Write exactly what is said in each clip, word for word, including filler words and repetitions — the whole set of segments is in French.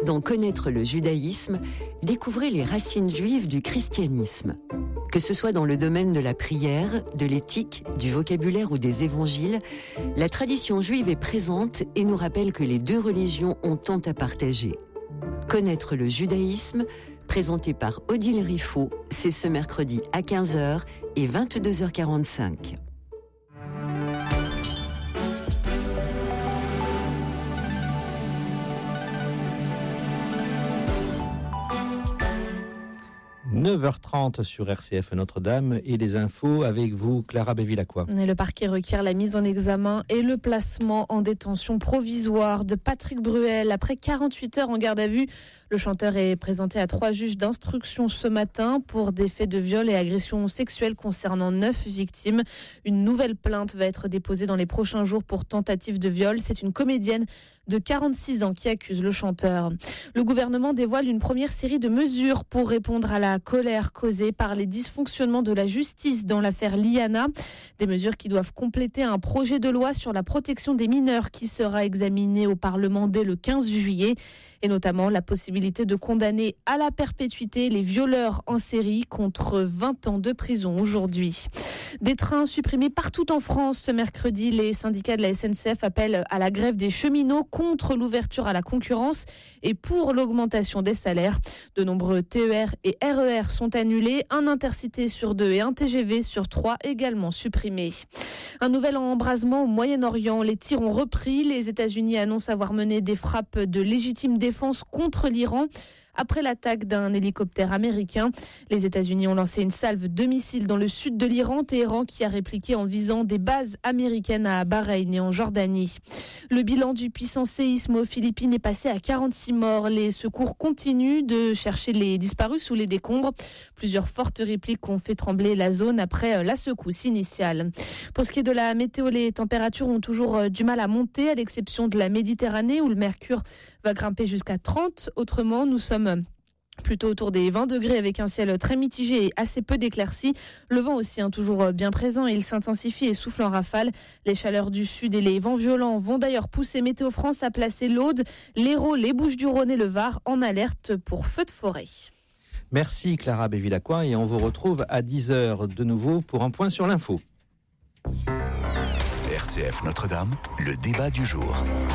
Dans Connaître le judaïsme, découvrez les racines juives du christianisme. Que ce soit dans le domaine de la prière, de l'éthique, du vocabulaire ou des évangiles, la tradition juive est présente et nous rappelle que les deux religions ont tant à partager. Connaître le judaïsme, présenté par Odile Riffaut, c'est ce mercredi à quinze heures et vingt-deux heures quarante-cinq. neuf heures trente sur R C F Notre-Dame et les infos avec vous, Clara Bevilacqua. Le parquet requiert la mise en examen et le placement en détention provisoire de Patrick Bruel. Après quarante-huit heures en garde à vue, le chanteur est présenté à trois juges d'instruction ce matin pour des faits de viol et agression sexuelle concernant neuf victimes. Une nouvelle plainte va être déposée dans les prochains jours pour tentative de viol. C'est une comédienne de quarante-six ans qui accuse le chanteur. Le gouvernement dévoile une première série de mesures pour répondre à la colère causée par les dysfonctionnements de la justice dans l'affaire Liana. Des mesures qui doivent compléter un projet de loi sur la protection des mineurs qui sera examiné au Parlement dès le quinze juillet. Et notamment la possibilité de condamner à la perpétuité les violeurs en série contre vingt ans de prison aujourd'hui. Des trains supprimés partout en France ce mercredi. Les syndicats de la S N C F appellent à la grève des cheminots contre l'ouverture à la concurrence et pour l'augmentation des salaires. De nombreux T E R et R E R sont annulés. Un Intercité sur deux et un T G V sur trois également supprimés. Un nouvel embrasement au Moyen-Orient. Les tirs ont repris. Les États-Unis annoncent avoir mené des frappes de légitime défense contre l'Iran. Après l'attaque d'un hélicoptère américain, les États-Unis ont lancé une salve de missiles dans le sud de l'Iran, Téhéran qui a répliqué en visant des bases américaines à Bahreïn et en Jordanie. Le bilan du puissant séisme aux Philippines est passé à quarante-six morts. Les secours continuent de chercher les disparus sous les décombres. Plusieurs fortes répliques ont fait trembler la zone après la secousse initiale. Pour ce qui est de la météo, les températures ont toujours du mal à monter, à l'exception de la Méditerranée où le mercure va grimper jusqu'à trente. Autrement, nous sommes plutôt autour des vingt degrés avec un ciel très mitigé et assez peu d'éclaircies. Le vent aussi, hein, toujours bien présent, il s'intensifie et souffle en rafale. Les chaleurs du sud et les vents violents vont d'ailleurs pousser Météo France à placer l'Aude, l'Hérault, les Bouches-du-Rhône et le Var en alerte pour feux de forêt. Merci Clara Bevilacqua et on vous retrouve à dix heures de nouveau pour un point sur l'info. R C F Notre-Dame, le débat du jour.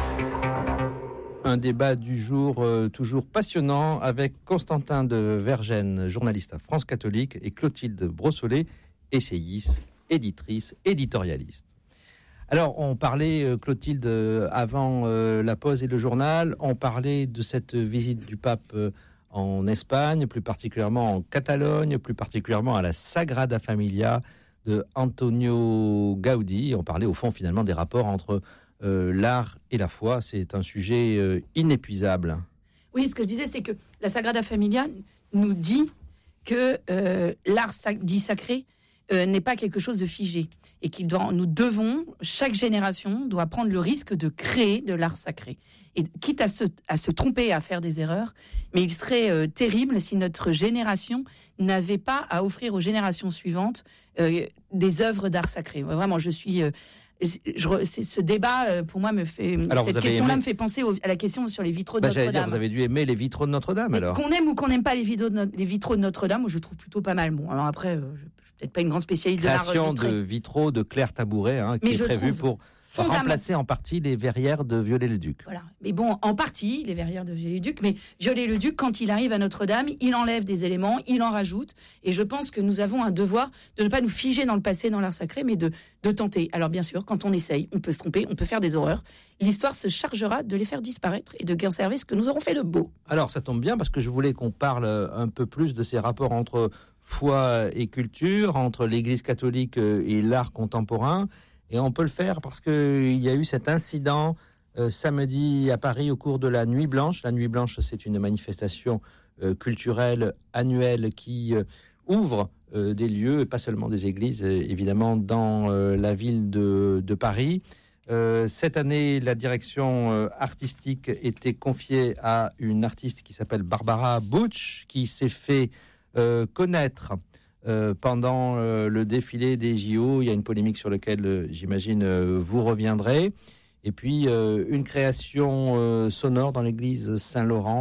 Un débat du jour euh, toujours passionnant avec Constantin de Vergennes, journaliste à France Catholique, et Clotilde Brossolet, essayiste, éditrice, éditorialiste. Alors, on parlait, euh, Clotilde, euh, avant euh, la pause et le journal, on parlait de cette visite du pape euh, en Espagne, plus particulièrement en Catalogne, plus particulièrement à la Sagrada Familia de Antonio Gaudí. On parlait au fond finalement des rapports entre Euh, l'art et la foi. C'est un sujet euh, inépuisable. Oui, ce que je disais, c'est que la Sagrada Familia nous dit que euh, l'art sac- dit sacré euh, n'est pas quelque chose de figé et qu'il doit, nous devons, chaque génération doit prendre le risque de créer de l'art sacré. Et quitte à se, à se tromper, à faire des erreurs, mais il serait euh, terrible si notre génération n'avait pas à offrir aux générations suivantes euh, des œuvres d'art sacré. Vraiment, je suis... Euh, Je, c'est, ce débat, pour moi, me fait. Alors, cette question-là aimé... me fait penser au, à la question sur les vitraux de bah, Notre-Dame. Dire, vous avez dû aimer les vitraux de Notre-Dame, mais alors. Qu'on aime ou qu'on n'aime pas les vitraux de, no- les vitraux de Notre-Dame, moi, je trouve plutôt pas mal. Bon, alors après, euh, je ne suis peut-être pas une grande spécialiste Création de l'art vitré. de vitraux de Claire Tabouret, hein, qui mais est prévue pour remplacer en partie les verrières de Viollet-le-Duc. Voilà. Mais bon, en partie, les verrières de Viollet-le-Duc. Mais Viollet-le-Duc, quand il arrive à Notre-Dame, il enlève des éléments, il en rajoute. Et je pense que nous avons un devoir de ne pas nous figer dans le passé, dans l'art sacré, mais de, de tenter. Alors bien sûr, quand on essaye, on peut se tromper, on peut faire des horreurs. L'histoire se chargera de les faire disparaître et de conserver ce que nous aurons fait de beau. Alors ça tombe bien, parce que je voulais qu'on parle un peu plus de ces rapports entre foi et culture, entre l'Église catholique et l'art contemporain. Et on peut le faire parce qu'il y a eu cet incident euh, samedi à Paris au cours de la Nuit Blanche. La Nuit Blanche, c'est une manifestation euh, culturelle annuelle qui euh, ouvre euh, des lieux, et pas seulement des églises, euh, évidemment, dans euh, la ville de, de Paris. Euh, cette année, la direction euh, artistique était confiée à une artiste qui s'appelle Barbara Butch, qui s'est fait euh, connaître Euh, pendant euh, le défilé des J O. Il y a une polémique sur laquelle, euh, j'imagine, euh, vous reviendrez. Et puis, euh, une création euh, sonore dans l'église Saint-Laurent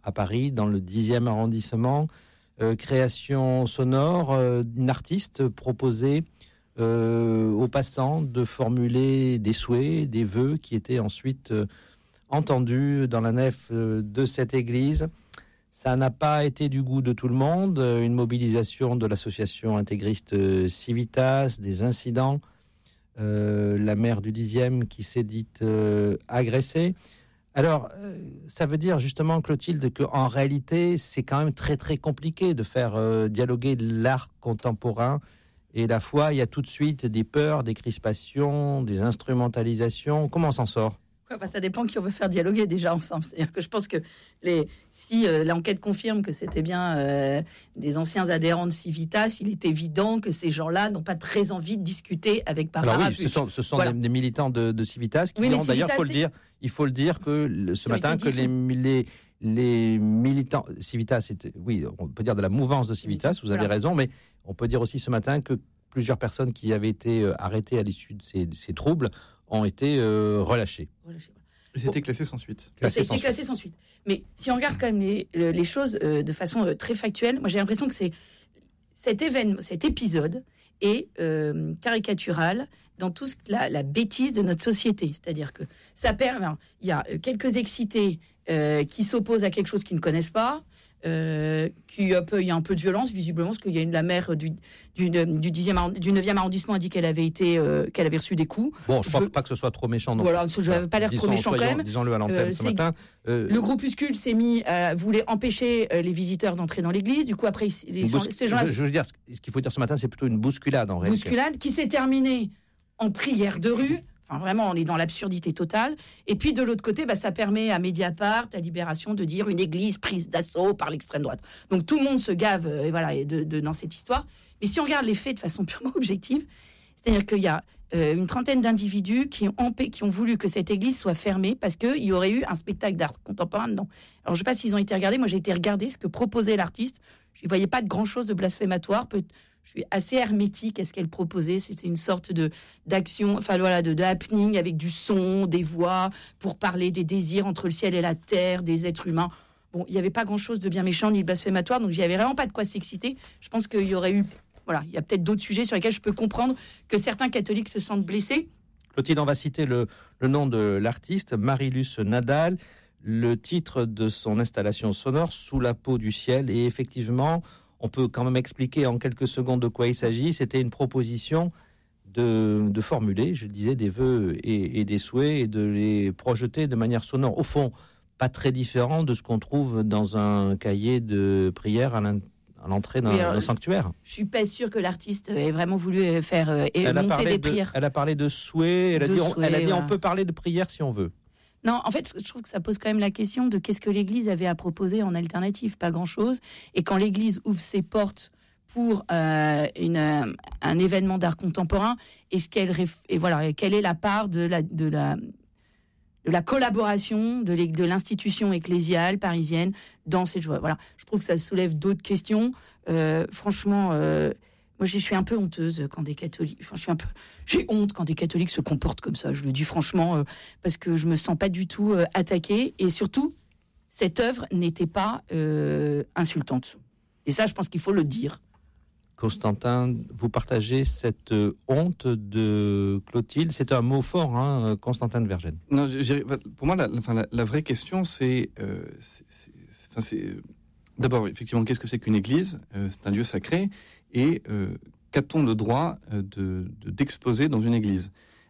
à Paris, dans le dixième arrondissement. Euh, création sonore euh, d'une artiste proposée euh, aux passants de formuler des souhaits, des vœux qui étaient ensuite euh, entendus dans la nef euh, de cette église. Ça n'a pas été du goût de tout le monde. Une mobilisation de l'association intégriste Civitas, des incidents, euh, la maire du dixième qui s'est dite euh, agressée. Alors, euh, ça veut dire justement, Clotilde, qu'en réalité, c'est quand même très très compliqué de faire euh, dialoguer l'art contemporain et la foi. Il y a tout de suite des peurs, des crispations, des instrumentalisations. Comment on s'en sort ? Ouais, bah, ça dépend qui on veut faire dialoguer déjà ensemble. C'est-à-dire que je pense que les, si euh, l'enquête confirme que c'était bien euh, des anciens adhérents de Civitas, il est évident que ces gens-là n'ont pas très envie de discuter avec Barbara Alors oui, Puch. ce sont, ce sont Voilà. des, des militants de, de Civitas qui Oui, ont d'ailleurs, Civitas, faut le dire, il faut le dire que le, ce matin que les, les les militants Civitas, c'était, oui, on peut dire de la mouvance de Civitas. Vous avez voilà. raison, mais on peut dire aussi ce matin que plusieurs personnes qui avaient été arrêtées à l'issue de ces, de ces troubles ont été euh, relâchées. relâchées. Et c'était classé sans suite. Classé sans, classé sans suite. Mais si on regarde quand même les, les choses euh, de façon euh, très factuelle, moi j'ai l'impression que c'est cet événement, cet épisode est euh, caricatural dans tout ce, la, la bêtise de notre société. C'est-à-dire que ça permet, il y a quelques excités euh, qui s'opposent à quelque chose qu'ils ne connaissent pas. Euh, qui un peu, il y a un peu de violence visiblement parce qu'il y a une la maire du du du dixième du neuvième arrondissement a dit qu'elle avait été euh, qu'elle avait reçu des coups. Bon, je ne pense veux... pas que ce soit trop méchant. Non. Voilà, je n'avais pas l'air disons, trop méchant soyons, quand même. Disons-le à l'antenne euh, ce matin. Euh... Le groupuscule s'est mis, euh, voulait empêcher euh, les visiteurs d'entrer dans l'église. Du coup, après, les, bous... ces gens-là. Je, je veux dire, ce qu'il faut dire ce matin, c'est plutôt une bousculade en réalité. Bousculade qui s'est terminée en prière de rue. Enfin, vraiment, on est dans l'absurdité totale. Et puis, de l'autre côté, bah, ça permet à Mediapart, à Libération, de dire une église prise d'assaut par l'extrême droite. Donc, tout le monde se gave euh, et voilà, de, de, dans cette histoire. Mais si on regarde les faits de façon purement objective, c'est-à-dire qu'il y a euh, une trentaine d'individus qui ont, qui ont voulu que cette église soit fermée parce qu'il y aurait eu un spectacle d'art contemporain dedans. Alors, je ne sais pas s'ils ont été regardés. Moi, j'ai été regarder ce que proposait l'artiste. Je ne voyais pas de grand-chose de blasphématoire. Peut- Je suis assez hermétique à ce qu'elle proposait. C'était une sorte de d'action, enfin voilà, de, de happening avec du son, des voix, pour parler des désirs entre le ciel et la terre, des êtres humains. Bon, il n'y avait pas grand-chose de bien méchant ni de blasphématoire, donc il n'y avait vraiment pas de quoi s'exciter. Je pense qu'il y aurait eu, voilà, il y a peut-être d'autres sujets sur lesquels je peux comprendre que certains catholiques se sentent blessés. Clotilde, on va citer le, le nom de l'artiste, Marilus Nadal, le titre de son installation sonore, Sous la peau du ciel, et effectivement... On peut quand même expliquer en quelques secondes de quoi il s'agit. C'était une proposition de, de formuler, je disais, des vœux et, et des souhaits et de les projeter de manière sonore. Au fond, pas très différent de ce qu'on trouve dans un cahier de prière à, à l'entrée d'un, oui, alors, d'un sanctuaire. Je suis pas sûre que l'artiste ait vraiment voulu faire euh, et elle monter des de, prières. Elle a parlé de souhaits. Elle a de dit, souhaits, on, elle a dit voilà. on peut parler de prière si on veut. Non, en fait, je trouve que ça pose quand même la question de qu'est-ce que l'Église avait à proposer en alternative. Pas grand-chose. Et quand l'Église ouvre ses portes pour euh, une, euh, un événement d'art contemporain, est-ce qu'elle et voilà, quelle est la part de la de la de la collaboration de, de l'institution ecclésiale parisienne dans cette joie. Voilà, je trouve que ça soulève d'autres questions. Euh, franchement. Euh, Moi, je suis un peu honteuse quand des catholiques. Enfin, je suis un peu. J'ai honte quand des catholiques se comportent comme ça. Je le dis franchement, euh, parce que je me sens pas du tout euh, attaquée. Et surtout, cette œuvre n'était pas euh, insultante. Et ça, je pense qu'il faut le dire. Constantin, vous partagez cette honte de Clotilde. C'est un mot fort, hein, Constantin de Vergennes. Non, pour moi, la, enfin, la, la vraie question, c'est, euh, c'est, c'est, enfin, c'est d'abord, effectivement, qu'est-ce que c'est qu'une église ? euh, C'est un lieu sacré. Et euh, qu'a-t-on le droit de, de, d'exposer dans une église ?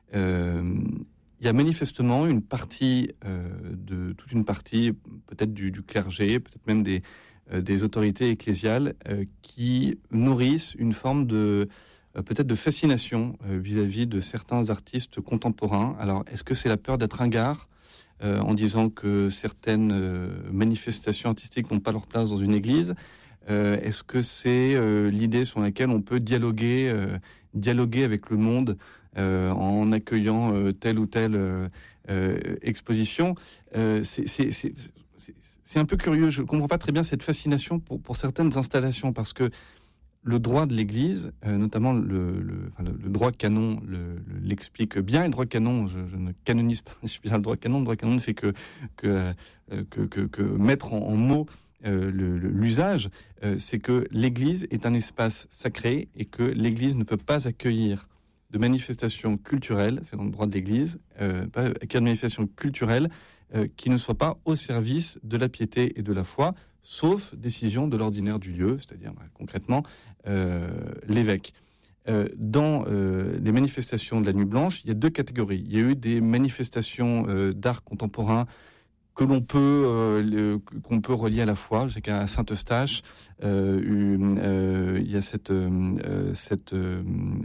euh, Il y a manifestement une partie, euh, de, toute une partie, peut-être du, du clergé, peut-être même des, euh, des autorités ecclésiales, euh, qui nourrissent une forme de, euh, peut-être de fascination euh, vis-à-vis de certains artistes contemporains. Alors, est-ce que c'est la peur d'être ringard euh, en disant que certaines euh, manifestations artistiques n'ont pas leur place dans une église ? Euh, est-ce que c'est euh, l'idée sur laquelle on peut dialoguer, euh, dialoguer avec le monde euh, en accueillant euh, telle ou telle euh, euh, exposition euh, c'est, c'est, c'est, c'est, c'est un peu curieux. Je ne comprends pas très bien cette fascination pour, pour certaines installations parce que le droit de l'Église, euh, notamment le, le, enfin, le, le droit canon, le, le, l'explique bien. Et le droit canon, je, je ne canonise pas, je suis bien le droit canon. Le droit canon ne fait que, que, euh, que, que, que mettre en, en mots euh, le, le, l'usage. Euh, c'est que l'Église est un espace sacré et que l'Église ne peut pas accueillir de manifestations culturelles, c'est dans le droit de l'Église, euh, pas accueillir de manifestations culturelles euh, qui ne soient pas au service de la piété et de la foi, sauf décision de l'ordinaire du lieu, c'est-à-dire bah, concrètement euh, l'évêque. Euh, dans euh, les manifestations de la Nuit Blanche, il y a deux catégories. Il y a eu des manifestations euh, d'art contemporain que l'on peut euh, le, qu'on peut relier à la foi. Je sais qu'à Saint-Eustache, euh, euh, il y a cette euh, cette euh,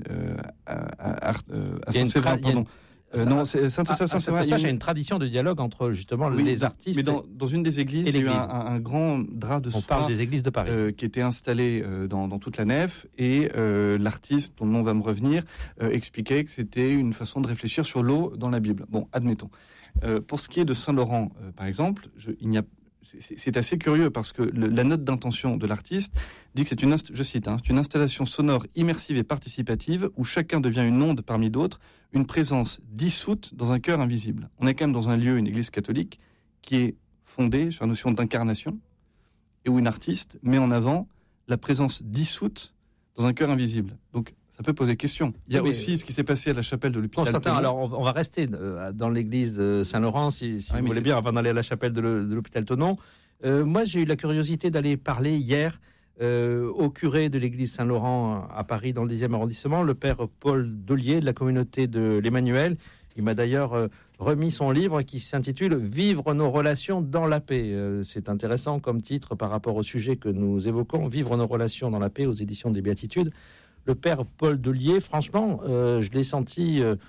à, à, à Saint-Séverin, pardon. Euh, non, c'est Saint-Eustache. Ah, Saint-Eustache a une tradition de dialogue entre justement oui, les artistes. Mais dans, dans une des églises, il y a eu un, un grand drap de soie. On parle des églises de Paris, euh, qui était installé euh, dans, dans toute la nef, et euh, l'artiste, dont le nom va me revenir, euh, expliquait que c'était une façon de réfléchir sur l'eau dans la Bible. Bon, admettons. Euh, pour ce qui est de Saint-Laurent, euh, par exemple, je, il n'y a C'est, c'est assez curieux parce que le, la note d'intention de l'artiste dit que c'est une, inst- je cite, hein, c'est une installation sonore immersive et participative où chacun devient une onde parmi d'autres, une présence dissoute dans un cœur invisible. On est quand même dans un lieu, une église catholique, qui est fondée sur la notion d'incarnation et où une artiste met en avant la présence dissoute dans un cœur invisible. Donc, ça peut poser question. Il y a oui, aussi ce qui s'est passé à la chapelle de l'hôpital. Constantin, alors on va rester dans l'église Saint-Laurent, si, si ah, vous voulez c'est... bien, avant d'aller à la chapelle de, le, de l'hôpital Thonon. Euh, moi, j'ai eu la curiosité d'aller parler hier euh, au curé de l'église Saint-Laurent à Paris, dans le dixième arrondissement, le père Paul Dollier, de la communauté de l'Emmanuel. Il m'a d'ailleurs euh, remis son livre qui s'intitule « Vivre nos relations dans la paix ». Euh, c'est intéressant comme titre par rapport au sujet que nous évoquons, « Vivre nos relations dans la paix » aux éditions des Béatitudes. Le père Paul Dollier, franchement, euh, je l'ai senti euh,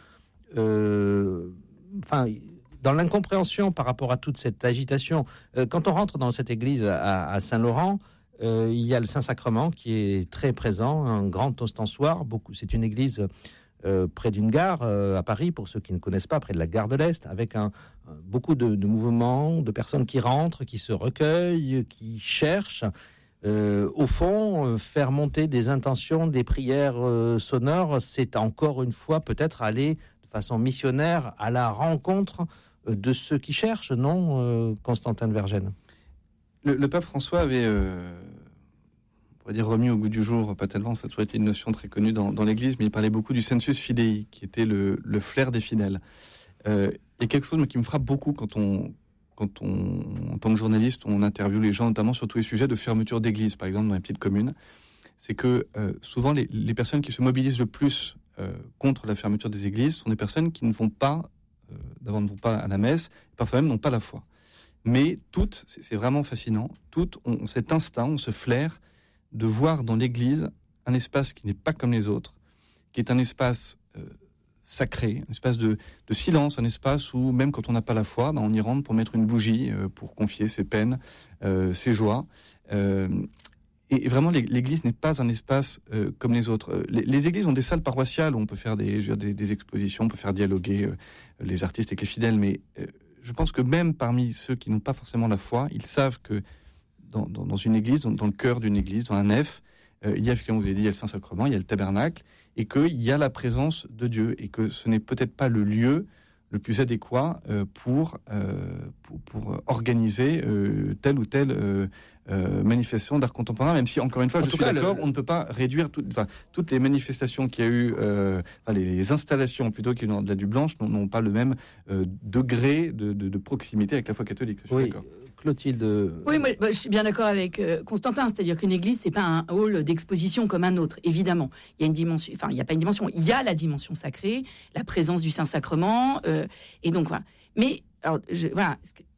euh, dans l'incompréhension par rapport à toute cette agitation. Euh, quand on rentre dans cette église à, à Saint-Laurent, euh, il y a le Saint-Sacrement qui est très présent, un grand ostensoir. Beaucoup, c'est une église euh, près d'une gare euh, à Paris, pour ceux qui ne connaissent pas, près de la gare de l'Est, avec un, un, beaucoup de, de mouvements, de personnes qui rentrent, qui se recueillent, qui cherchent. Euh, au fond, euh, faire monter des intentions, des prières euh, sonores, c'est encore une fois peut-être aller de façon missionnaire à la rencontre euh, de ceux qui cherchent, non, euh, Constantin de Vergennes? Le, le pape François avait, euh, on pourrait dire, remis au goût du jour, pas tellement, ça a toujours été une notion très connue dans, dans l'Église, mais il parlait beaucoup du sensus fidei, qui était le, le flair des fidèles. Euh, il y a quelque chose qui me frappe beaucoup quand on... Quand on, en tant que journaliste, on interviewe les gens, notamment sur tous les sujets de fermeture d'église, par exemple dans les petites communes, c'est que euh, souvent les, les personnes qui se mobilisent le plus euh, contre la fermeture des églises sont des personnes qui ne vont pas, euh, d'abord ne vont pas à la messe, parfois même n'ont pas la foi. Mais toutes, c'est, c'est vraiment fascinant, toutes ont cet instinct, ont ce flair de voir dans l'église un espace qui n'est pas comme les autres, qui est un espace euh, sacré, un espace de, de silence, un espace où même quand on n'a pas la foi, ben on y rentre pour mettre une bougie, euh, pour confier ses peines, euh, ses joies. Euh, et, et vraiment, l'église n'est pas un espace euh, comme les autres. Les, les églises ont des salles paroissiales où on peut faire des, je veux dire, des, des expositions, on peut faire dialoguer euh, les artistes avec les fidèles, mais euh, je pense que même parmi ceux qui n'ont pas forcément la foi, ils savent que dans, dans, dans une église, dans, dans le cœur d'une église, dans la nef, euh, il y a, comme vous avez dit, il y a le Saint-Sacrement, il y a le tabernacle, et qu'il y a la présence de Dieu, et que ce n'est peut-être pas le lieu le plus adéquat euh, pour, euh, pour, pour organiser euh, telle ou telle euh, euh, manifestation d'art contemporain, même si, encore une fois, en je suis cas, d'accord, le... on ne peut pas réduire tout, enfin, toutes les manifestations qu'il y a eu, euh, enfin, les, les installations plutôt qu'il y a eu de la Nuit Blanche, n'ont, n'ont pas le même euh, degré de, de, de proximité avec la foi catholique. Je suis oui. d'accord. Clotilde. Oui, moi, moi, je suis bien d'accord avec euh, Constantin, c'est-à-dire qu'une église, c'est pas un hall d'exposition comme un autre, évidemment. Il y a une dimension, enfin, il n'y a pas une dimension, il y a la dimension sacrée, la présence du Saint-Sacrement, euh, et donc voilà. Mais, alors, je, voilà.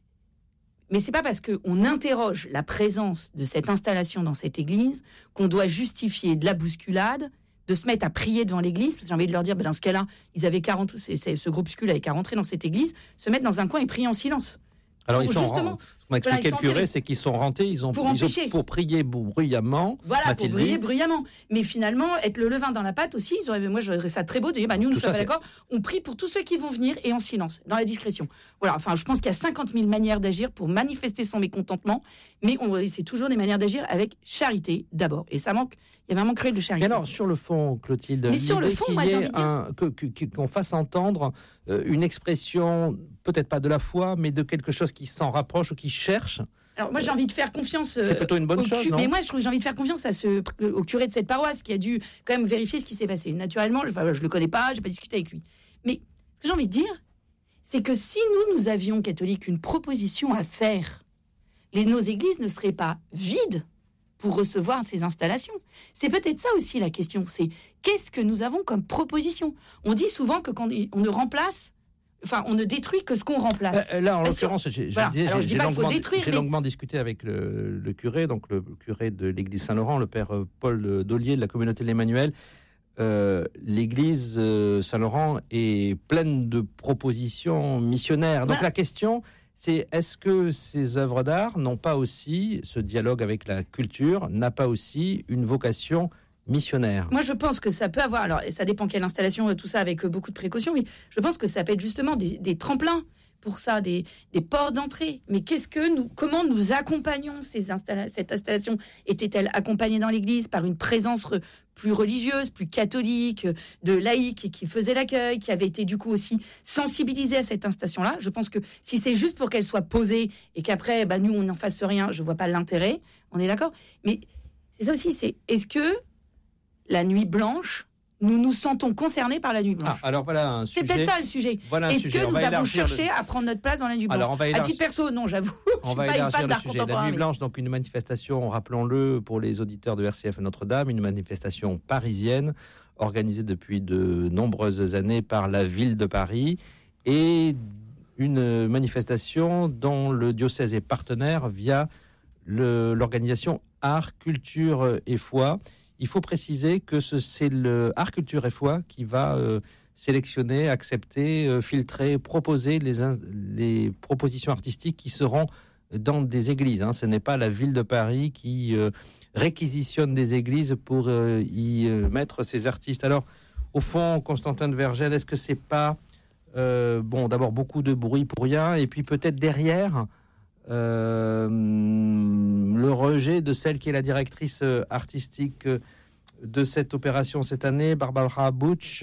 Mais c'est pas parce qu'on interroge la présence de cette installation dans cette église qu'on doit justifier de la bousculade, de se mettre à prier devant l'église, parce que j'ai envie de leur dire, ben, dans ce cas-là, ils avaient qu'à rentrer, c'est, c'est, ce groupuscule avait qu'à rentrer dans cette église, se mettre dans un coin et prier en silence. Alors, ils sont, justement, m'a expliqué Voilà, le ils curé, sont c'est qu'ils sont rentrés, ils ont Pour ils ont- empêcher. pour prier bruyamment. Voilà, pour m'a-t-il briller dit. bruyamment. Mais finalement, être le levain dans la pâte aussi, ils auraient, moi, je trouverais ça très beau de dire, bah, nous, nous Tout sommes ça, pas c'est- d'accord. On prie pour tous ceux qui vont venir et en silence, dans la discrétion. Voilà, enfin, je pense qu'il y a cinquante mille manières d'agir pour manifester son mécontentement, mais on, c'est toujours des manières d'agir avec charité d'abord. Et ça manque, il y avait un manque cruel de Et charité. alors, sur le fond, Clotilde, Mais sur le l'idée fond, qu'il moi, y j'ai ait envie de dire- un- que- que- que- qu'on fasse entendre euh, une expression, peut-être pas de la foi, mais de quelque chose qui s'en rapproche ou qui cherche. Alors moi j'ai envie de faire confiance. euh, C'est plutôt une bonne au chose, cu- non? Mais moi je trouve que j'ai envie de faire confiance à ce au curé de cette paroisse qui a dû quand même vérifier ce qui s'est passé. Naturellement, je, enfin, je le connais pas, j'ai pas discuté avec lui. Mais ce que j'ai envie de dire, c'est que si nous nous avions catholiques une proposition à faire, les nos églises ne seraient pas vides pour recevoir ces installations. C'est peut-être ça aussi la question. C'est qu'est-ce que nous avons comme proposition? On dit souvent que quand on ne remplace, enfin on ne détruit que ce qu'on remplace. Euh, Là, en Ah, l'occurrence, j'ai voilà. j'ai- Alors, je j'ai- dis j'ai pas qu'il faut longuement, détruire, j'ai mais- longuement discuté avec le, le curé, donc le curé de l'église Saint-Laurent, le père euh, Paul Dollier de la communauté de l'Emmanuel. Euh, l'église euh, Saint-Laurent est pleine de propositions missionnaires. Donc Voilà. la question, c'est est-ce que ces œuvres d'art n'ont pas aussi, ce dialogue avec la culture, n'a pas aussi une vocation missionnaire? Moi, je pense que ça peut avoir. Alors, ça dépend quelle installation, euh, tout ça, avec euh, beaucoup de précautions. Mais je pense que ça peut être justement des, des tremplins pour ça, des, des ports d'entrée. Mais qu'est-ce que nous, comment nous accompagnons ces installa- cette installation? Était-elle accompagnée dans l'Église par une présence re- plus religieuse, plus catholique, euh, de laïcs qui faisait l'accueil, qui avait été du coup aussi sensibilisée à cette installation-là? Je pense que si c'est juste pour qu'elle soit posée et qu'après, bah, nous, on n'en fasse rien, je vois pas l'intérêt. On est d'accord? Mais c'est ça aussi. C'est est-ce que la nuit blanche, nous nous sentons concernés par la nuit blanche? Ah, alors voilà un C'est sujet. peut-être ça le sujet. Voilà un Est-ce sujet. que On nous va avons élargir le- cherché à prendre notre place dans la nuit blanche? Alors on va À élargir. titre perso, non, j'avoue. Je On suis va pas une élargir fan le d'art sujet. La contemporain. Nuit mais- Blanche, donc une manifestation, rappelons-le, pour les auditeurs de R C F Notre-Dame, une manifestation parisienne organisée depuis de nombreuses années par la ville de Paris et une manifestation dont le diocèse est partenaire via le- l'organisation Art, Culture et Foi. Il faut préciser que ce- c'est le Art, Culture et Foi qui va euh, sélectionner, accepter, euh, filtrer, proposer les, in- les propositions artistiques qui seront dans des églises. Hein. Ce n'est pas la ville de Paris qui euh, réquisitionne des églises pour euh, y euh, mettre ses artistes. Alors, au fond, Constantin de Vergel, est-ce que c'est pas euh, bon, d'abord beaucoup de bruit pour rien, et puis peut-être derrière euh, le rejet de celle qui est la directrice euh, artistique euh, de cette opération cette année, Barbara Butch,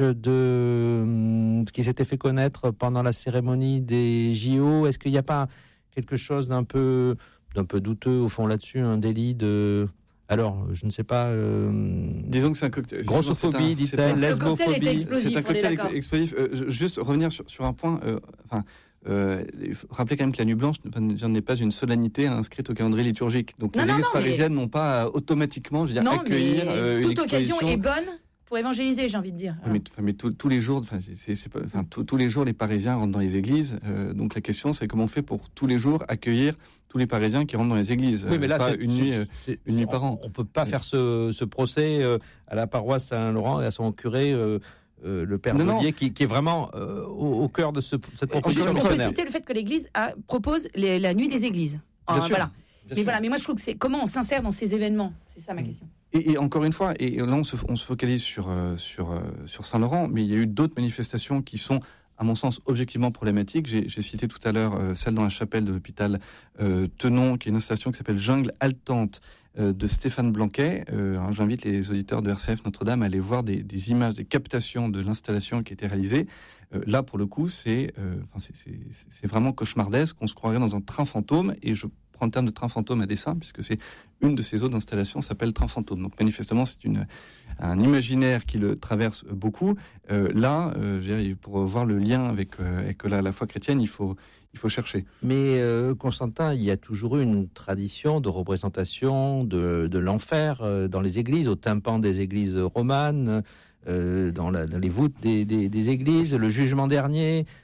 de, qui s'était fait connaître pendant la cérémonie des J O. Est-ce qu'il n'y a pas quelque chose d'un peu, d'un peu douteux au fond là-dessus, un délit de... Alors, je ne sais pas... euh, Disons que c'est un cocktail. grossophobie, c'est un- dit-elle, Le cocktail était lesbophobie. explosif. C'est un on est cocktail d'accord. ex- explosif. Euh, je- juste revenir sur, sur un point. euh, enfin, euh, il faut rappeler quand même que la Nuit Blanche ne- n'est pas une solennité inscrite au calendrier liturgique. Donc Non, les non, églises non, mais- parisiennes n'ont pas à automatiquement, je veux dire, Non, accueillir mais euh, une toute occasion exposition. est bonne pour évangéliser, j'ai envie de dire. Oui, Mais, enfin, mais tous- tous les jours, enfin, c'est- c'est- c'est pas- enfin, tous- tous les jours, les Parisiens rentrent dans les églises. euh, donc la question, c'est comment on fait pour tous les jours accueillir tous les Parisiens qui rentrent dans les églises. Oui, mais là, Euh, pas c'est- une c'est- nuit. euh, c'est- une nuit on- par an. On ne peut pas faire ce, ce procès euh, à la paroisse Saint-Laurent et à son curé, euh, euh, le père Non, non. Dollier, qui, qui est vraiment euh, au, au cœur de ce, cette Et On peut, proposition encore une on fois, peut missionnaire. citer le fait que l'Église a- propose les- la nuit des églises. Bien Ah, sûr. voilà. Bien Mais sûr. voilà, mais moi je trouve que c'est comment on s'insère dans ces événements. C'est ça ma Mm. question. Et, et encore une fois, et là on se, on se focalise sur, euh, sur, euh, sur Saint-Laurent, mais il y a eu d'autres manifestations qui sont, à mon sens, objectivement problématiques. J'ai j'ai cité tout à l'heure euh, celle dans la chapelle de l'hôpital euh, Tenon, qui est une installation qui s'appelle Jungle Haletante euh, de Stéphane Blanquet. Euh, hein, J'invite les auditeurs de R C F Notre-Dame à aller voir des, des images, des captations de l'installation qui a été réalisée. Euh, là, pour le coup, c'est euh, enfin, c'est- c'est- c'est vraiment cauchemardesque. On se croirait dans un train fantôme, et je prends le terme de train fantôme à dessein, puisque c'est une de ces autres installations s'appelle train fantôme. Donc manifestement, c'est une un imaginaire qui le traverse beaucoup. Euh, là, euh, je dirais, pour voir le lien avec, euh, avec la, la foi chrétienne, il faut, il faut chercher. Mais euh, Constantin, il y a toujours eu une tradition de représentation de, de l'enfer euh, dans les églises, au tympan des églises romanes, euh, dans, la- dans les voûtes des, des- des églises, le jugement dernier.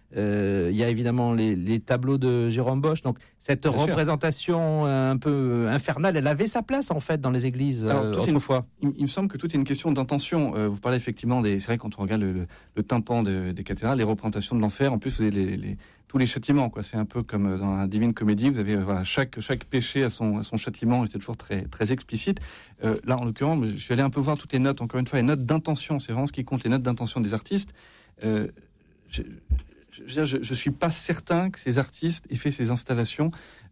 Euh, il y a évidemment les, les tableaux de Jérôme Bosch. Donc cette Bien représentation sûr. un peu infernale, elle avait sa place en fait dans les églises Alors, euh, autrefois. Une, il, il me semble que tout est une question d'intention. Euh, vous parlez effectivement des. C'est vrai quand on regarde le, le, le tympan de, des cathédrales, les représentations de l'enfer. En plus, vous avez les, les, tous les châtiments. Quoi. C'est un peu comme dans la Divine Comédie. Vous avez voilà, chaque chaque péché a son, a son châtiment et c'est toujours très très explicite. Euh, là, en l'occurrence, je suis allé un peu voir toutes les notes. Encore une fois, les notes d'intention. C'est vraiment ce qui compte. Les notes d'intention des artistes. Euh, je, Je ne suis pas certain que ces artistes aient fait ces installations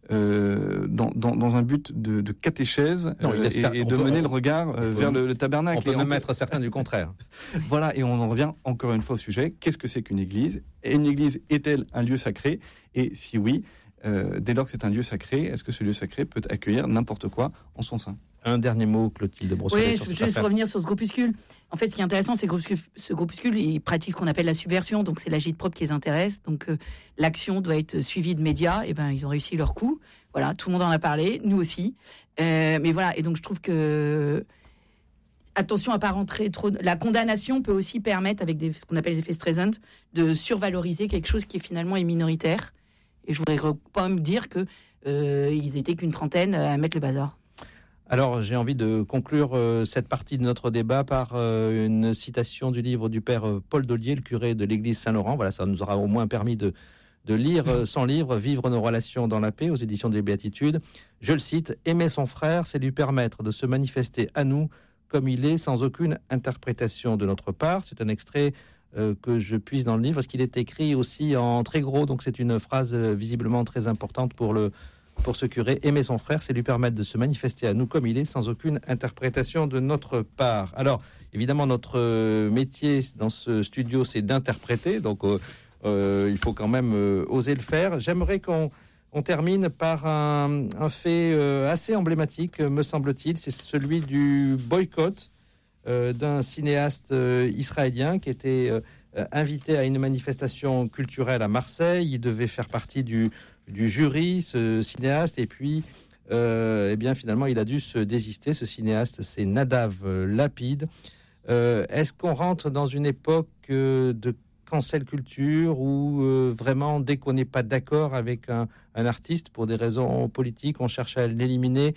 euh, dans, dans, dans un but de, de catéchèse non, euh, et, et de peut, mener on, le regard euh, vers le, le tabernacle. On peut et même on être certain du contraire. Voilà, et on en revient encore une fois au sujet. Qu'est-ce que c'est qu'une église ? Et une église est-elle un lieu sacré ? Et si oui, euh, dès lors que c'est un lieu sacré, est-ce que ce lieu sacré peut accueillir n'importe quoi en son sein ? Un dernier mot, Clotilde Brossolet. Oui, je veux juste revenir sur ce groupuscule. En fait, ce qui est intéressant, c'est que ce groupuscule, il pratique ce qu'on appelle la subversion, donc c'est l'agite-prop qui les intéresse. Donc euh, l'action doit être suivie de médias. Et ben, ils ont réussi leur coup. Voilà, tout le monde en a parlé, nous aussi. Euh, mais voilà, et donc je trouve que attention à pas rentrer trop. La condamnation peut aussi permettre, avec des, ce qu'on appelle les effets Streisand, de survaloriser quelque chose qui finalement est minoritaire. Et je voudrais pas me dire que euh, ils étaient qu'une trentaine à mettre le bazar. Alors, j'ai envie de conclure euh, cette partie de notre débat par euh, une citation du livre du père euh, Paul Dollier, le curé de l'église Saint-Laurent. Voilà, ça nous aura au moins permis de, de lire euh, son livre « Vivre nos relations dans la paix » aux éditions des Béatitudes. Je le cite, « Aimer son frère, c'est lui permettre de se manifester à nous comme il est, sans aucune interprétation de notre part. » C'est un extrait euh, que je puise dans le livre, parce qu'il est écrit aussi en très gros, donc c'est une phrase euh, visiblement très importante pour le Pour ce curé, aimer son frère, c'est lui permettre de se manifester à nous comme il est, sans aucune interprétation de notre part. Alors, évidemment, notre métier dans ce studio, c'est d'interpréter, donc euh, euh, il faut quand même euh, oser le faire. J'aimerais qu'on on termine par un, un fait euh, assez emblématique, me semble-t-il, c'est celui du boycott euh, d'un cinéaste euh, israélien qui était euh, invité à une manifestation culturelle à Marseille. Il devait faire partie du du jury, ce cinéaste, et puis euh, eh bien finalement il a dû se désister. Ce cinéaste, c'est Nadav Lapid. Euh, est-ce qu'on rentre dans une époque euh, de cancel culture où euh, vraiment dès qu'on n'est pas d'accord avec un, un artiste pour des raisons politiques, on cherche à l'éliminer?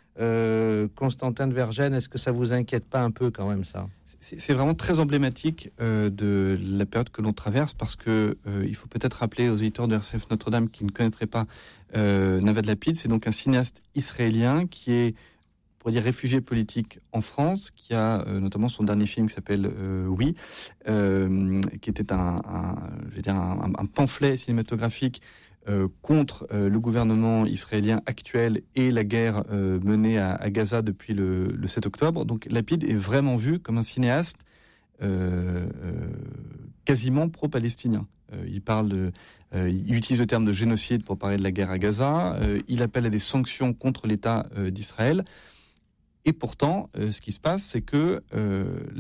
euh, Constantin de Vergennes, est-ce que ça vous inquiète pas un peu quand même ça? C'est vraiment très emblématique euh, de la période que l'on traverse, parce que euh, il faut peut-être rappeler aux auditeurs de R C F Notre-Dame qui ne connaîtraient pas euh, Nadav Lapid. C'est donc un cinéaste israélien qui est, pour dire, réfugié politique en France, qui a euh, notamment son dernier film qui s'appelle euh, Oui, euh, qui était un, un, je vais dire un, un pamphlet cinématographique Euh, contre euh, le gouvernement israélien actuel et la guerre euh, menée à, à Gaza depuis le, le sept octobre. Donc Lapid est vraiment vu comme un cinéaste euh, euh, quasiment pro-palestinien. Euh, il parle de, euh, il utilise le terme de génocide pour parler de la guerre à Gaza. Euh, il appelle à des sanctions contre l'État euh, d'Israël. Et pourtant, euh, ce qui se passe, c'est que euh,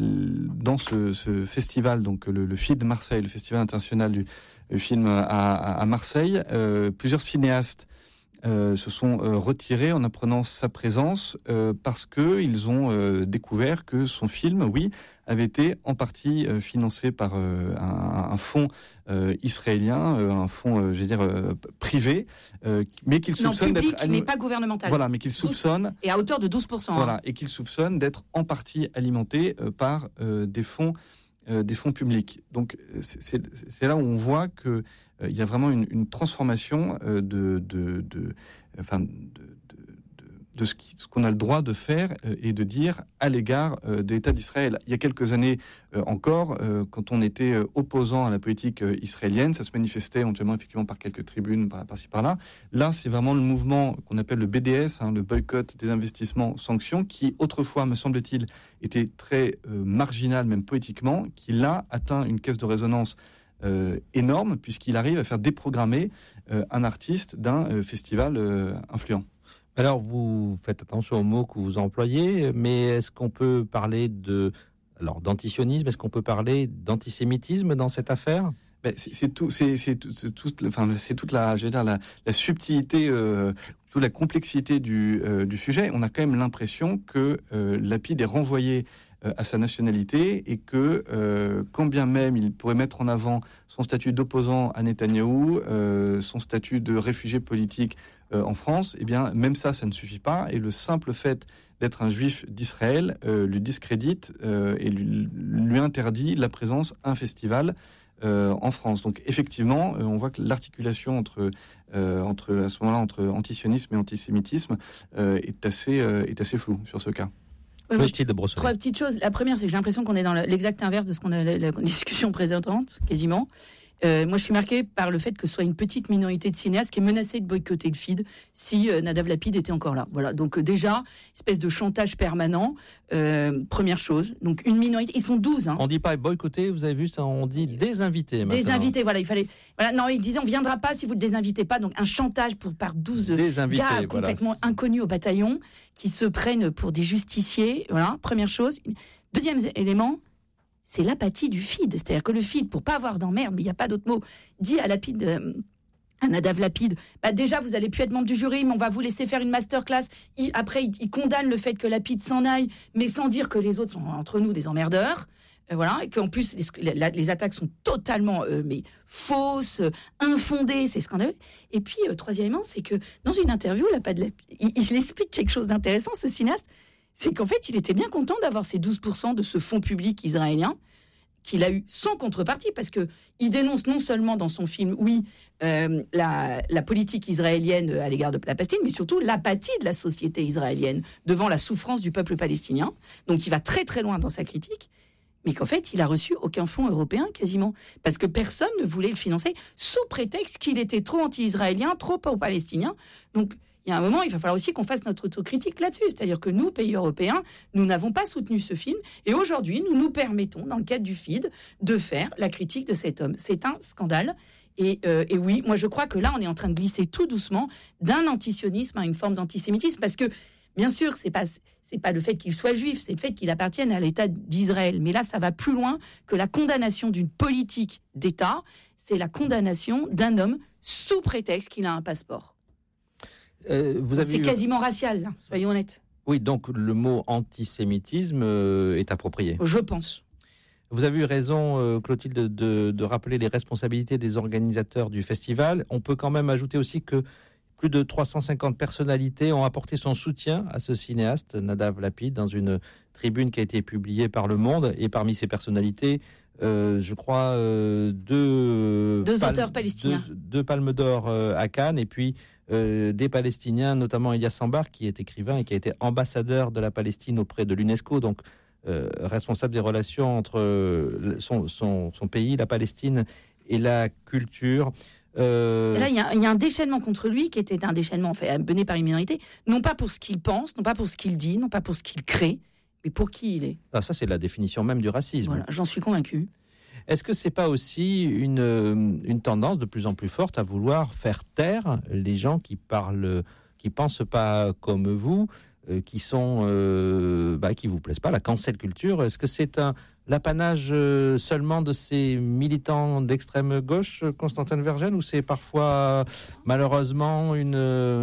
dans ce, ce festival, donc le, le F I D Marseille, le Festival international du le film à, à Marseille, euh, plusieurs cinéastes euh, se sont euh, retirés en apprenant sa présence euh, parce que ils ont euh, découvert que son film, oui, avait été en partie euh, financé par euh, un, un fonds euh, israélien, euh, un fonds, euh, je vais dire, euh, privé, euh, mais qu'il soupçonne d'être... Non, public, d'être... mais pas gouvernemental. Voilà, mais qu'il soupçonne... Et à hauteur de douze pour cent. Voilà, hein. et qu'il soupçonne d'être en partie alimenté euh, par euh, des fonds Euh, des fonds publics. Donc c'est, c'est, c'est là où on voit que euh, il y a vraiment une, une transformation euh, de, de, de, enfin, de, de, de, de ce, qui, ce qu'on a le droit de faire euh, et de dire à l'égard euh, de l'État d'Israël. Il y a quelques années euh, encore, euh, quand on était euh, opposant à la politique euh, israélienne, ça se manifestait éventuellement effectivement par quelques tribunes, par, par-ci par-là. Là, c'est vraiment le mouvement qu'on appelle le B D S, hein, le boycott des investissements sanctions, qui autrefois, me semble-t-il, était très euh, marginal, même politiquement, qui là atteint une caisse de résonance euh, énorme, puisqu'il arrive à faire déprogrammer euh, un artiste d'un euh, festival euh, influent. Alors, vous faites attention aux mots que vous employez, mais est-ce qu'on peut parler de, alors, d'antisionisme? Est-ce qu'on peut parler d'antisémitisme dans cette affaire? Ben, c'est, c'est tout, c'est, c'est, tout, c'est, toute, enfin, c'est toute la, je veux dire, la, la subtilité, euh, toute la complexité du, euh, du sujet. On a quand même l'impression que euh, Lapid est renvoyé euh, à sa nationalité et que, euh, quand bien même il pourrait mettre en avant son statut d'opposant à Netanyahou, euh, son statut de réfugié politique euh, en France, eh bien, même ça, ça ne suffit pas. Et le simple fait d'être un juif d'Israël euh, lui discrédite euh, et lui, lui interdit la présence à un festival Euh, en France. Donc effectivement, euh, on voit que l'articulation entre, euh, entre, à ce moment-là, entre antisionisme et antisémitisme euh, est, assez, euh, est assez floue sur ce cas. Ouais, moi, je, trois petites choses. La première, c'est que j'ai l'impression qu'on est dans l'exact inverse de ce qu'on a la, la discussion précédente, quasiment. Euh, moi, je suis marquée par le fait que ce soit une petite minorité de cinéastes qui est menacée de boycotter le F I D si euh, Nadav Lapid était encore là. Voilà. Donc euh, déjà, espèce de chantage permanent. Euh, première chose. Donc une minorité. Ils sont douze. Hein. On dit pas boycotter. Vous avez vu ça? On dit désinviter. Désinviter. Voilà. Il fallait. Voilà. Non, ils disaient on viendra pas si vous ne désinvitez pas. Donc un chantage pour par douze désinviter, gars voilà. complètement inconnus au bataillon qui se prennent pour des justiciers. Voilà. Première chose. Deuxième élément. C'est l'apathie du F I D. C'est-à-dire que le F I D, pour pas avoir d'emmerde, mais il n'y a pas d'autre mot, dit à Lapid, euh, à Nadav Lapid, bah déjà, vous allez plus être membre du jury, mais on va vous laisser faire une masterclass. Il, après, il, il condamne le fait que Lapid s'en aille, mais sans dire que les autres sont entre nous des emmerdeurs. Euh, voilà, et qu'en plus, les, la, les attaques sont totalement euh, mais fausses, euh, infondées, c'est scandaleux. Et puis, euh, troisièmement, c'est que dans une interview, Lapid, il, il explique quelque chose d'intéressant, ce cinéaste. C'est qu'en fait, il était bien content d'avoir ces douze pour cent de ce fonds public israélien qu'il a eu sans contrepartie, parce qu'il dénonce non seulement dans son film, oui, euh, la, la politique israélienne à l'égard de la Palestine, mais surtout l'apathie de la société israélienne devant la souffrance du peuple palestinien. Donc il va très très loin dans sa critique, mais qu'en fait, il a reçu aucun fonds européen quasiment, parce que personne ne voulait le financer, sous prétexte qu'il était trop anti-israélien, trop pro-palestinien. Donc il y a un moment, il va falloir aussi qu'on fasse notre autocritique là-dessus. C'est-à-dire que nous, pays européens, nous n'avons pas soutenu ce film. Et aujourd'hui, nous nous permettons, dans le cadre du F I D, de faire la critique de cet homme. C'est un scandale. Et, euh, et oui, moi je crois que là, on est en train de glisser tout doucement d'un antisionisme à une forme d'antisémitisme. Parce que, bien sûr, c'est pas... c'est pas le fait qu'il soit juif, c'est le fait qu'il appartienne à l'État d'Israël. Mais là, ça va plus loin que la condamnation d'une politique d'État. C'est la condamnation d'un homme sous prétexte qu'il a un passeport. Euh, vous avez c'est eu... quasiment racial, là, soyons honnêtes. Oui, donc le mot antisémitisme euh, est approprié. Je pense. Vous avez eu raison, euh, Clotilde, de, de, de rappeler les responsabilités des organisateurs du festival. On peut quand même ajouter aussi que plus de trois cent cinquante personnalités ont apporté son soutien à ce cinéaste, Nadav Lapid, dans une tribune qui a été publiée par Le Monde. Et parmi ces personnalités, euh, je crois, euh, deux, deux palmes, auteurs palestiniens. Deux, deux palmes d'or euh, à Cannes, et puis euh, des Palestiniens, notamment Elias Sambar, qui est écrivain et qui a été ambassadeur de la Palestine auprès de l'UNESCO, donc euh, responsable des relations entre euh, son, son, son pays, la Palestine, et la culture. Euh... Et là, il y, y a un déchaînement contre lui qui était un déchaînement en fait, mené par une minorité, non pas pour ce qu'il pense, non pas pour ce qu'il dit, non pas pour ce qu'il crée, mais pour qui il est. Ah, ça, c'est la définition même du racisme. Voilà, j'en suis convaincu. Est-ce que c'est pas aussi une, une tendance de plus en plus forte à vouloir faire taire les gens qui parlent, qui pensent pas comme vous, euh, qui sont, euh, bah, qui vous plaisent pas, la cancel culture? Est-ce que c'est un l'apanage seulement de ces militants d'extrême gauche, Constantin Vergenne, ou c'est parfois malheureusement une,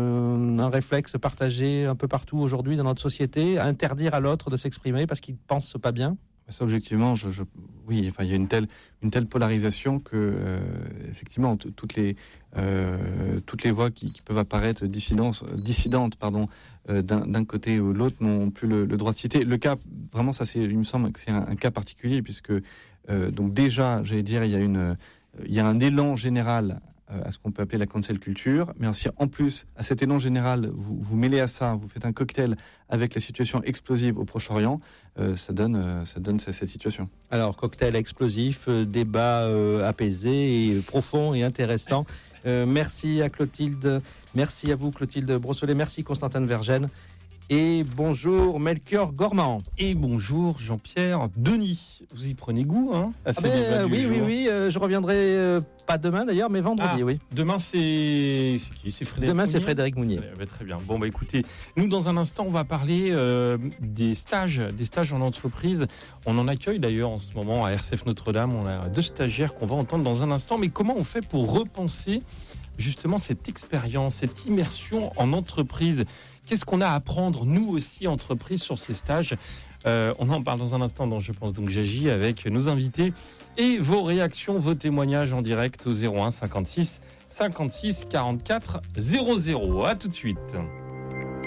un réflexe partagé un peu partout aujourd'hui dans notre société, interdire à l'autre de s'exprimer parce qu'il ne pense pas bien? Ça, objectivement, je, je, oui, enfin, il y a une telle, une telle polarisation que, euh, effectivement, t- toutes les, euh, toutes les voix qui, qui peuvent apparaître dissidentes, dissidentes, pardon, euh, d'un, d'un côté ou de l'autre n'ont plus le, le droit de citer. Le cas, vraiment, ça, c'est, il me semble que c'est un, un cas particulier puisque, euh, donc déjà, j'allais dire, il y a une, euh, il y a un élan général à ce qu'on peut appeler la cancel culture, mais aussi en plus à cet élan général, vous, vous mêlez à ça, vous faites un cocktail avec la situation explosive au Proche-Orient, euh, ça donne, euh, ça donne cette situation. Alors cocktail explosif, euh, débat euh, apaisé et profond et intéressant. Euh, merci à Clotilde, merci à vous Clotilde Brossolet, merci Constantin Vergenne. Et bonjour Melchior Gormand. Et bonjour Jean-Pierre Denis. Vous y prenez goût, hein, à ces ah ben, débats du oui, jour. oui, oui, euh, je reviendrai euh, pas demain d'ailleurs, mais vendredi, ah, oui. Demain, c'est... c'est qui c'est Frédéric Demain, Mounier c'est Frédéric Mounier. Ouais, bah, très bien. Bon, bah écoutez, nous, dans un instant, on va parler euh, des stages, des stages en entreprise. On en accueille d'ailleurs en ce moment à R C F Notre-Dame. On a deux stagiaires qu'on va entendre dans un instant. Mais comment on fait pour repenser justement cette expérience, cette immersion en entreprise ? qu'est-ce qu'on a à apprendre, nous aussi, entreprises, sur ces stages ? Euh, on en parle dans un instant, dans Je pense donc j'agis, avec nos invités et vos réactions, vos témoignages en direct au zéro un cinquante-six cinquante-six quarante-quatre zéro zéro. À tout de suite.